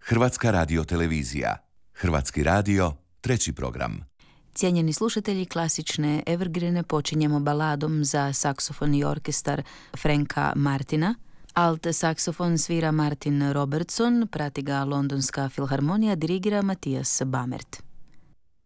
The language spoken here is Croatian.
Hrvatska radiotelevizija. Hrvatski radio, treći program. Cijenjeni slušatelji, klasične evergrine počinjemo baladom za saksofon i orkestar Franka Martina. Alt saksofon svira Martin Robertson, prati ga Londonska filharmonija, dirigira Mathias Bamert.